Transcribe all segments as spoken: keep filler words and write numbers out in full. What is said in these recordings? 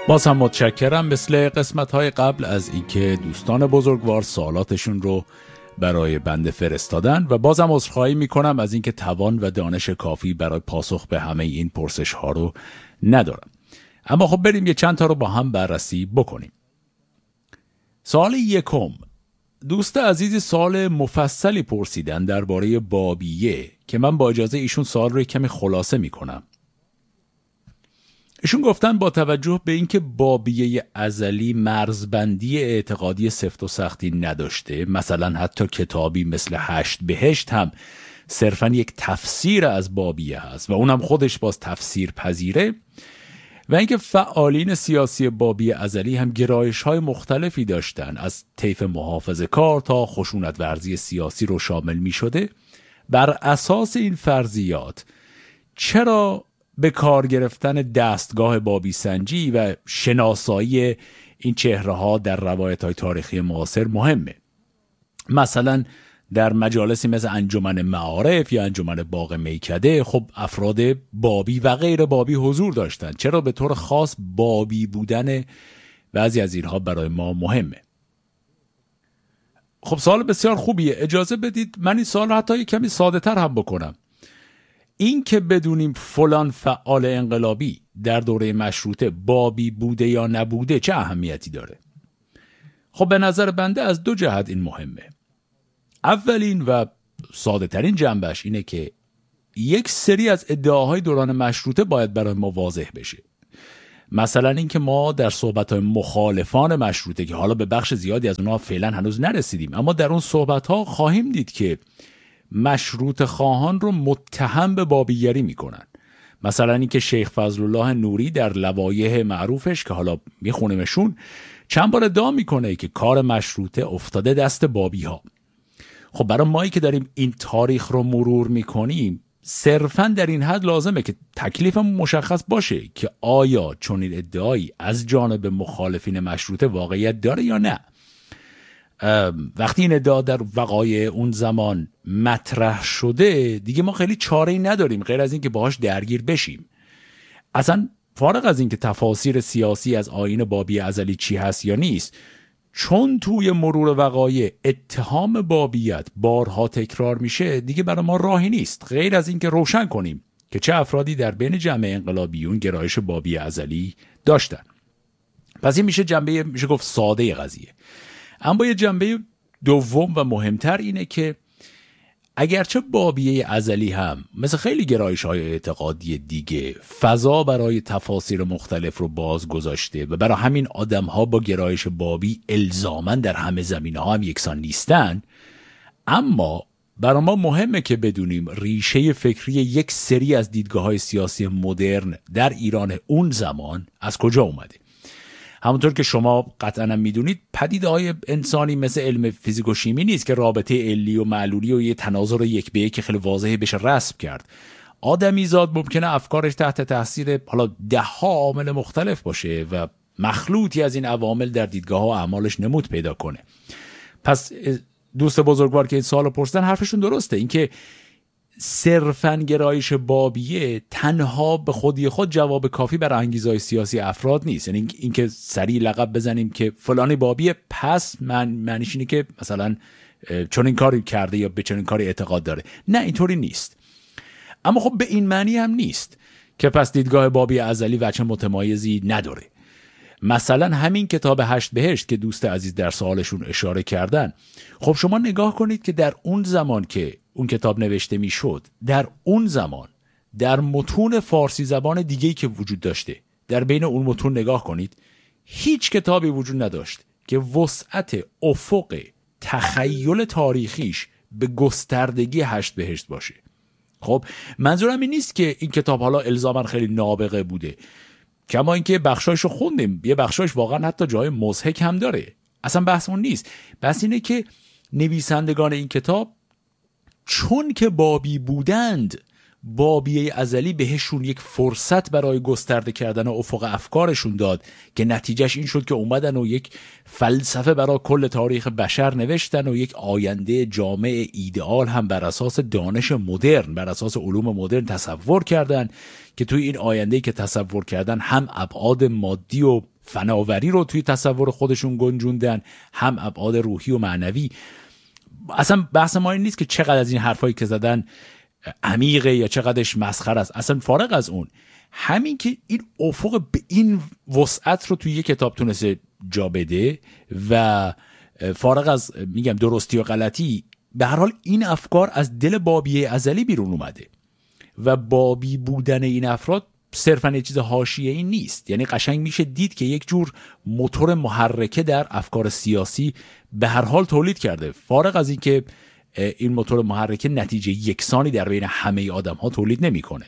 باز هم متشکرم مثل قسمت‌های قبل از اینکه دوستان بزرگوار سوالاتشون رو برای بنده فرستادن و بازم عذرخواهی میکنم از اینکه توان و دانش کافی برای پاسخ به همه این پرسش ها رو ندارم. اما خب بریم یه چند تا رو با هم بررسی بکنیم. سوال یکم، دوست عزیزی سوال مفصلی پرسیدن درباره بابیه که من با اجازه ایشون سوال رو کمی خلاصه میکنم. ایشون گفتن با توجه به اینکه بابیه ازلی مرزبندی اعتقادی سفت و سختی نداشته، مثلا حتی کتابی مثل هشت بهشت هم صرفا یک تفسیر از بابیه هست و اونم خودش باز تفسیر پذیره، و اینکه فعالین سیاسی بابیه ازلی هم گرایش‌های مختلفی داشتن از طیف محافظه کار تا خشونت ورزی سیاسی رو شامل می شده، بر اساس این فرضیات چرا به کار گرفتن دستگاه بابی سنجی و شناسایی این چهره ها در روایت های تاریخی معاصر مهمه؟ مثلا در مجالسی مثل انجمن معارف یا انجمن باغ میکده خب افراد بابی و غیر بابی حضور داشتن، چرا به طور خاص بابی بودن بعضی از اینها برای ما مهمه؟ خب سوال بسیار خوبیه. اجازه بدید من این سوال حتی یک کمی ساده تر هم بکنم. این که بدونیم فلان فعال انقلابی در دوره مشروطه بابی بوده یا نبوده چه اهمیتی داره؟ خب به نظر بنده از دو جهت این مهمه. اولین و ساده ترین جنبش اینه که یک سری از ادعاهای دوران مشروطه باید برای ما واضح بشه. مثلا اینکه ما در صحبت‌های مخالفان مشروطه که حالا به بخش زیادی از اونها فعلا هنوز نرسیدیم، اما در اون صحبت‌ها خواهیم دید که مشروط خواهان رو متهم به بابیگری میکنن. مثلا اینکه شیخ فضل الله نوری در لوایح معروفش که حالا میخونیمشون چند بار ادعا میکنه که کار مشروطه افتاده دست بابی ها. خب برای مایی که داریم این تاریخ رو مرور میکنیم صرفاً در این حد لازمه که تکلیفمون مشخص باشه که آیا چنین ادعایی از جانب مخالفین مشروطه واقعیت داره یا نه. وقتی این ادعا در وقایع اون زمان مطرح شده دیگه ما خیلی چاره‌ای نداریم غیر از این که باهاش درگیر بشیم. اصلا فارغ از این که تفاسیر سیاسی از آیین بابی ازلی چی هست یا نیست، چون توی مرور وقایع اتهام بابیت بارها تکرار میشه دیگه برای ما راهی نیست غیر از این که روشن کنیم که چه افرادی در بین جمع انقلابیون گرایش بابی ازلی داشتن. پس این میشه جنبه میشه گفت ساده قضیه. اما یه جنبه دوم و مهمتر اینه که اگرچه بابیه ازلی هم مثل خیلی گرایش‌های اعتقادی دیگه فضا برای تفاسیر مختلف رو باز گذاشته و برای همین آدم‌ها با گرایش بابی الزاماً در همه زمینه‌ها هم یکسان نیستن، اما برای ما مهمه که بدونیم ریشه فکری یک سری از دیدگاه‌های سیاسی مدرن در ایران اون زمان از کجا اومده. همونطور که شما قطعاً میدونید پدیده‌های انسانی مثل علم فیزیک و شیمی نیست که رابطه علی و معلولی و یه تناظر یک به یک خیلی واضحی بشه رسم کرد. آدمیزاد ممکنه افکارش تحت تاثیر حالا ده ها عامل مختلف باشه و مخلوطی از این عوامل در دیدگاه و اعمالش نمود پیدا کنه. پس دوست بزرگوار که این سوالو پرسیدن حرفشون درسته، اینکه صرفاً گرایش بابیه تنها به خودی خود جواب کافی برای انگیزهای سیاسی افراد نیست. یعنی اینکه سریع لقب بزنیم که فلانی بابیه پس من معنیش اینه که مثلا چون این کاری کرده یا به چون این کاری اعتقاد داره. نه، اینطوری نیست. اما خب به این معنی هم نیست که پس دیدگاه بابی ازلی وجه متمایزی نداره. مثلا همین کتاب هشت بهشت که دوست عزیز در سوالشون اشاره کردن، خب شما نگاه کنید که در اون زمان که اون کتاب نوشته می شد، در اون زمان در متون فارسی زبان دیگه‌ای که وجود داشته، در بین اون متون نگاه کنید، هیچ کتابی وجود نداشت که وسعت افق تخیل تاریخیش به گستردگی هشت بهشت باشه. خب منظورم این نیست که این کتاب حالا الزاما خیلی نابغه بوده، کما اینکه بخشایشو خوندیم، یه بخشایش واقعا حتی جای مضحک هم داره، اصلا بحث اون نیست. بس اینه که نویسندگان این کتاب چون که بابی بودند، بابیه ازلی بهشون یک فرصت برای گسترده کردن افق افکارشون داد که نتیجهش این شد که اومدن و یک فلسفه برای کل تاریخ بشر نوشتن و یک آینده جامع ایدئال هم بر اساس دانش مدرن، بر اساس علوم مدرن تصور کردن که توی این آینده‌ای که تصور کردن هم ابعاد مادی و فناوری رو توی تصور خودشون گنجوندن، هم ابعاد روحی و معنوی. اصلا بحث ما این نیست که چقدر از این حرفایی که زدن عمیقه یا چقدرش مسخره است، اصلا فارغ از اون، همین که این افق به این وسعت رو توی یک کتاب تونسته جا بده و فارغ از میگم درستی و غلطی، به هر حال این افکار از دل بابی ازلی بیرون اومده و بابی بودن این افراد صرفاً یه چیز حاشیه‌ای نیست. یعنی قشنگ میشه دید که یک جور موتور محرکه در افکار سیاسی به هر حال تولید کرده، فارغ از این که این موتور محرکه نتیجه یکسانی در بین همه آدم‌ها تولید نمی‌کنه.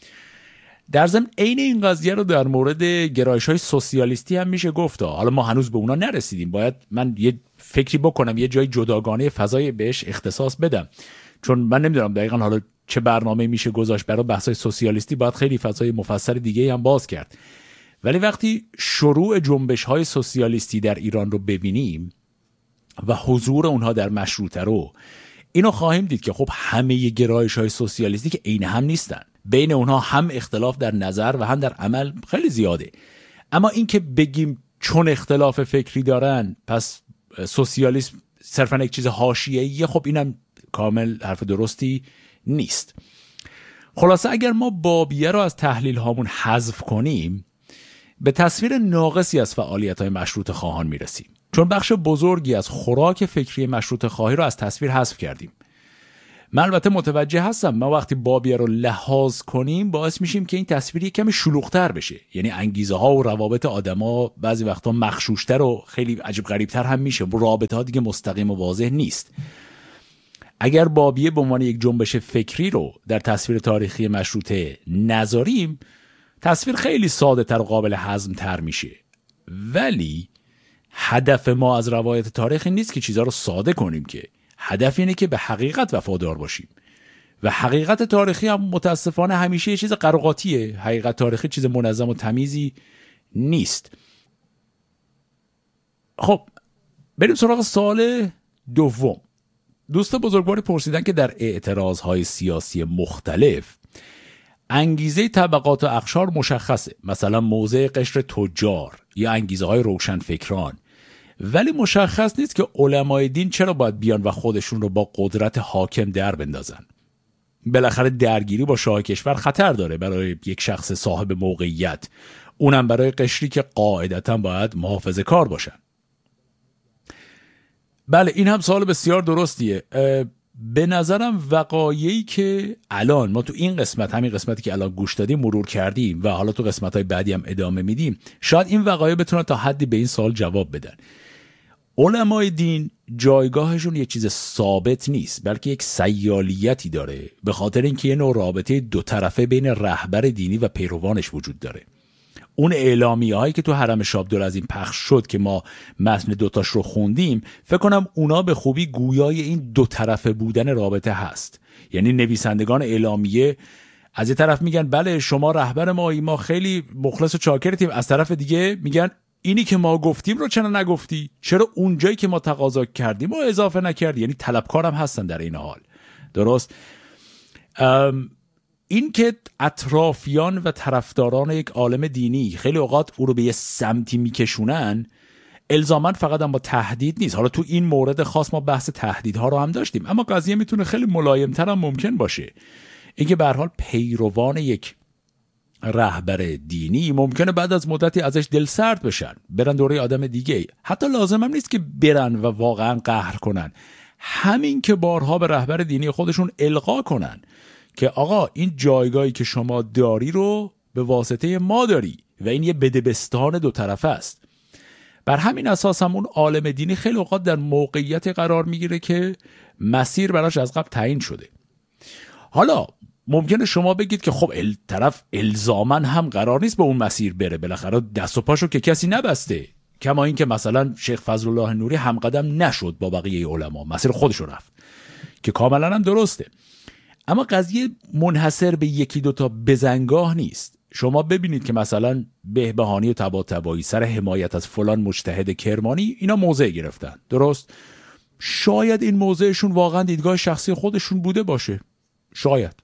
در ضمن عین این قضیه رو در مورد گرایش‌های سوسیالیستی هم میشه گفت. حالا ما هنوز به اونا نرسیدیم، باید من یه فکری بکنم، یه جای جداگانه فضای بهش اختصاص بدم، چون من نمیدونم دقیقاً حالا چه برنامه میشه گذاشت برای بحث‌های سوسیالیستی، باید خیلی فضای مفصل دیگه هم باز کرد. ولی وقتی شروع جنبش‌های سوسیالیستی در ایران رو ببینیم و حضور اونها در مشروطه رو، اینو خواهیم دید که خب همه گرایش‌های سوسیالیستی که عین هم نیستن، بین اونها هم اختلاف در نظر و هم در عمل خیلی زیاده. اما این که بگیم چون اختلاف فکری دارن پس سوسیالیسم صرفاً یک چیز حاشیه‌ایه، خب اینم کامل حرف درستی نیست. خلاصه اگر ما بابیه رو از تحلیل هامون حذف کنیم، به تصویر ناقصی از فعالیت‌های مشروطه خواهان میرسیم، چون بخش بزرگی از خوراک فکری مشروطه خواهی رو از تصویر حذف کردیم. من البته متوجه هستم ما وقتی بابیه رو لحاظ کنیم باعث میشیم که این تصویر کمی شلوغ‌تر بشه، یعنی انگیزه ها و روابط آدما بعضی وقتا مخشوش‌تر و خیلی عجیب غریب‌تر هم میشه، رابطه ها دیگه مستقیم و واضح نیست. اگر بابیه به عنوان یک جنبش فکری رو در تصویر تاریخی مشروطه نذاریم، تصویر خیلی ساده تر و قابل هضم تر میشه. ولی هدف ما از روایت تاریخی نیست که چیزها رو ساده کنیم، که هدف اینه که به حقیقت وفادار باشیم و حقیقت تاریخی هم متاسفانه همیشه یه چیز قرقاتیه. حقیقت تاریخی چیز منظم و تمیزی نیست. خب بریم سراغ سوال دوم. دوست بزرگواری پرسیدن که در اعتراضهای سیاسی مختلف انگیزه طبقات و اقشار مشخصه، مثلا موضع قشر تجار یا انگیزه های روشن فکران، ولی مشخص نیست که علمای دین چرا باید بیان و خودشون رو با قدرت حاکم در بندازن. بالاخره درگیری با شاه کشور خطر داره برای یک شخص صاحب موقعیت، اونم برای قشری که قاعدتاً باید محافظه کار باشن. بله این هم سوال بسیار درستیه. به نظرم وقایعی که الان ما تو این قسمت، همین قسمتی که الان گوش دادیم مرور کردیم و حالا تو قسمت‌های بعدی هم ادامه میدیم، شاید این وقایع بتونن تا حدی به این سوال جواب بدن. علمای دین جایگاهشون یک چیز ثابت نیست، بلکه یک سیالیتی داره، به خاطر اینکه یه نوع رابطه دو طرفه بین رهبر دینی و پیروانش وجود داره. اون اعلامیه هایی که تو حرم شابدالعظیم پخش شد که ما متن دوتاش رو خوندیم، فکر کنم اونا به خوبی گویای این دو طرفه بودن رابطه هست. یعنی نویسندگان اعلامیه از یه طرف میگن بله شما رهبر مایی، ما خیلی مخلص و چاکرتیم، از طرف دیگه میگن اینی که ما گفتیم رو چرا نگفتی؟ چرا اونجایی که ما تقاضا کردیم و اضافه نکردی؟ یعنی طلبکارم هستن در این حال. درست؟ این که اطرافیان و طرفداران یک عالم دینی خیلی اوقات او رو به یه سمتی میکشونن، الزاماً فقط هم با تهدید نیست. حالا تو این مورد خاص ما بحث تهدیدها رو هم داشتیم، اما قضیه میتونه خیلی ملایم‌تر هم ممکن باشه. اینکه به هر حال پیروان یک رهبر دینی ممکنه بعد از مدتی ازش دل سرد بشن، برن دوره آدم دیگه. حتی لازم هم نیست که برن و واقعا قهر کنن، همین که بارها به رهبر دینی خودشون القا کنن که آقا این جایگاهی که شما داری رو به واسطه ما داری و این یه بدبستان دو طرفه است. بر همین اساس هم اون عالم دینی خیلی اوقات در موقعیت قرار میگیره که مسیر براش از قبل تعیین شده. حالا ممکنه شما بگید که خب ال طرف الزاماً هم قرار نیست به اون مسیر بره، بالاخره دست و پاشو که کسی نبسته، کما این که مثلا شیخ فضل الله نوری هم قدم نشد با بقیه علما، مسیر خودشو رفت که کاملا هم درسته. اما قضیه منحصر به یکی دوتا بزنگاه نیست. شما ببینید که مثلا بهبهانی و طباطبایی سر حمایت از فلان مجتهد کرمانی اینا موضع گرفتن، درست؟ شاید این موضعشون واقعا دیدگاه شخصی خودشون بوده باشه، شاید.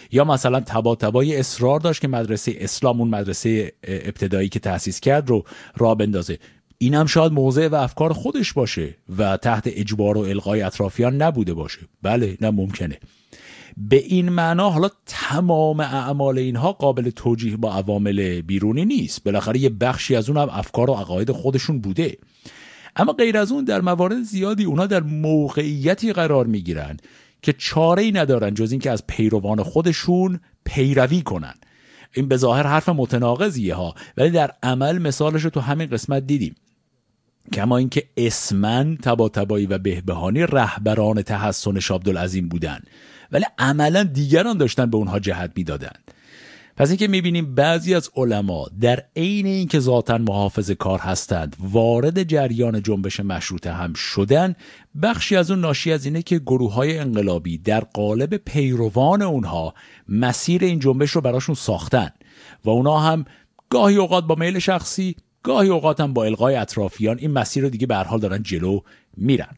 یا مثلا طباطبایی اصرار داشت که مدرسه اسلام، اون مدرسه ابتدایی که تأسیس کرد، رو راه بندازه. این هم شاید موضع و افکار خودش باشه و تحت اجبار و الغای اطرافیان نبوده باشه. بله، نه ممکنه. به این معنا حالا تمام اعمال اینها قابل توجیه با عوامل بیرونی نیست. بالاخره یه بخشی از اون هم افکار و عقاید خودشون بوده. اما غیر از اون در موارد زیادی اونا در موقعیتی قرار میگیرن که چاره‌ای ندارن جز این که از پیروان خودشون پیروی کنن. این به ظاهر حرف متناقضیه ها، ولی در عمل مثالش رو تو همین قسمت دیدیم. کما اینکه اسمن طباطبایی و بهبهانی رهبران تحسن شابدالعظیم بودن، ولی عملا دیگران داشتن به اونها جهت میدادن. پس اینکه میبینیم بعضی از علما در عین اینکه ذاتاً محافظه کار هستند وارد جریان جنبش مشروطه هم شدن، بخشی از اون ناشی از اینه که گروه‌های انقلابی در قالب پیروان اونها مسیر این جنبش رو براشون ساختن و اونا هم گاهی اوقات با میل شخصی، گاهی اوقات هم با الغای اطرافیان این مسیر رو دیگه به هر حال دارن جلو میرن.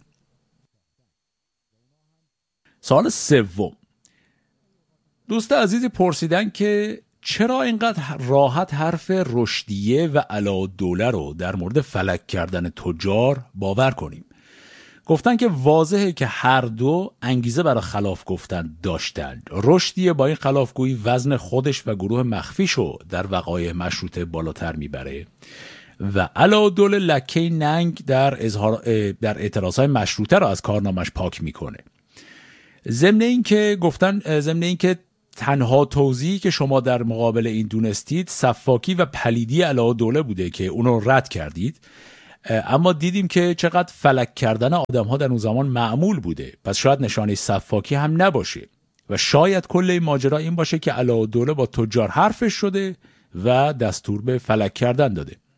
سوال سوم، دوست عزیزی پرسیدن که چرا اینقدر راحت حرف رشدیه و علاءالدوله رو در مورد فلک کردن تجار باور کنیم. گفتن که واضحه که هر دو انگیزه برای خلاف گفتن داشتن. رشدیه با این خلافگویی وزن خودش و گروه مخفیشو در وقایع مشروطه بالاتر میبره و علاءالدوله لکه ننگ در اظهار در اعتراضهای مشروطه رو از کارنامش پاک میکنه. ضمن این که گفتن ضمن این که تنها توضیحی که شما در مقابل این دونستید سفاکی و پلیدی علاءالدوله بوده که اونو رد کردید، اما دیدیم که چقدر فلک کردن آدم ها در اون زمان معمول بوده، پس شاید نشانه سفاکی هم نباشه و شاید کل این ماجرا این باشه که علاءالدوله با تجار حرفش شده و دستور به فلک کردن داده.